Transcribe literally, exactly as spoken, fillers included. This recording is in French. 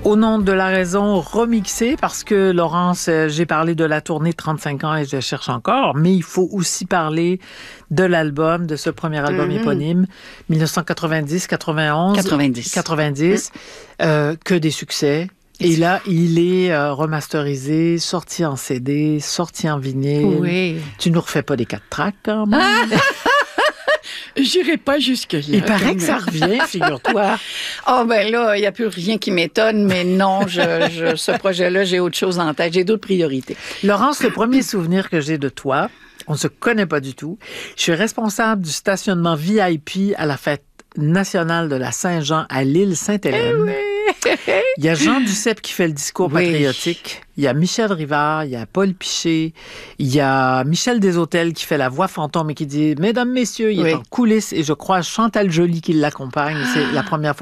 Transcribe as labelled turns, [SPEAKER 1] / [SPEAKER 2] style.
[SPEAKER 1] Au nom de la raison remixée, parce que, Laurence, euh, j'ai parlé de la tournée trente-cinq ans et je cherche encore, mais il faut aussi parler de l'album, de ce premier album
[SPEAKER 2] Mm-hmm.
[SPEAKER 1] éponyme, dix-neuf cent quatre-vingt-dix quatre-vingt-onze.
[SPEAKER 2] quatre-vingt-dix.
[SPEAKER 1] quatre-vingt-dix. Mm. Euh, que des succès. Et là, il est euh, remasterisé, sorti en C D, sorti en vinyle.
[SPEAKER 2] Oui.
[SPEAKER 1] Tu nous refais pas des quatre tracks, quand même?
[SPEAKER 2] J'irai pas jusque-là.
[SPEAKER 1] Il paraît que ça revient, figure-toi.
[SPEAKER 2] Ah, oh, ben là, il n'y a plus rien qui m'étonne, mais non, je, je, ce projet-là, j'ai autre chose en tête. J'ai d'autres priorités.
[SPEAKER 1] Laurence, le premier souvenir que j'ai de toi, on ne se connaît pas du tout. Je suis responsable du stationnement V I P à la fête nationale de la Saint-Jean à l'île Sainte-Hélène.
[SPEAKER 2] Eh oui.
[SPEAKER 1] Il y a Jean Duceppe qui fait le discours
[SPEAKER 2] Oui.
[SPEAKER 1] patriotique. Il y a Michel Rivard, il y a Paul Piché, il y a Michel Desautels qui fait la voix fantôme et qui dit « Mesdames, messieurs », il
[SPEAKER 2] Oui.
[SPEAKER 1] est en coulisses et je crois Chantal Joly qui l'accompagne. C'est la première fois